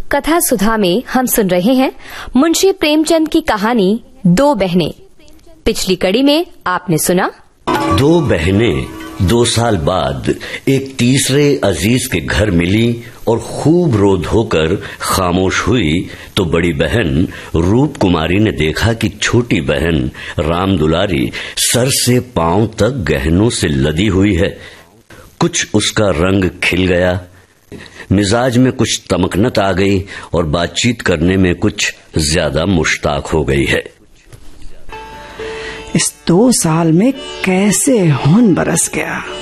कथा सुधा में हम सुन रहे हैं मुंशी प्रेमचंद की कहानी दो बहनें। पिछली कड़ी में आपने सुना दो बहनें 2 साल बाद एक तीसरे अजीज के घर मिली और खूब रो धोकर खामोश हुई तो बड़ी बहन रूप कुमारी ने देखा कि छोटी बहन राम दुलारी सर से पांव तक गहनों से लदी हुई है। कुछ उसका रंग खिल गया, मिजाज में कुछ तमकनत आ गई और बातचीत करने में कुछ ज्यादा मुश्ताक हो गई है। इस 2 साल में कैसे होन बरस गया।